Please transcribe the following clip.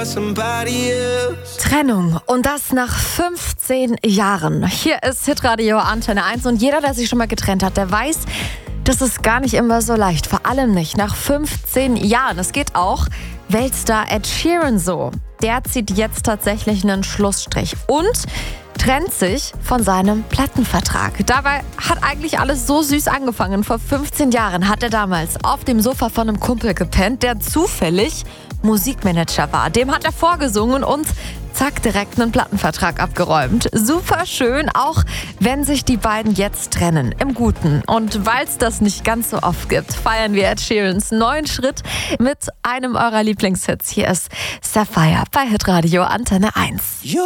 Trennung und das nach 15 Jahren. Hier ist Hitradio Antenne 1 und jeder, der sich schon mal getrennt hat, der weiß, das ist gar nicht immer so leicht. Vor allem nicht nach 15 Jahren. Es geht auch Weltstar Ed Sheeran so. Der zieht jetzt tatsächlich einen Schlussstrich und trennt sich von seinem Plattenvertrag. Dabei hat eigentlich alles so süß angefangen. Vor 15 Jahren hat er damals auf dem Sofa von einem Kumpel gepennt, der zufällig Musikmanager war. Dem hat er vorgesungen und zack, direkt einen Plattenvertrag abgeräumt. Super schön, auch wenn sich die beiden jetzt trennen. Im Guten. Und weil es das nicht ganz so oft gibt, feiern wir Ed Sheerans neuen Schritt mit einem eurer Lieblingshits. Hier ist Sapphire bei Hitradio Antenne 1.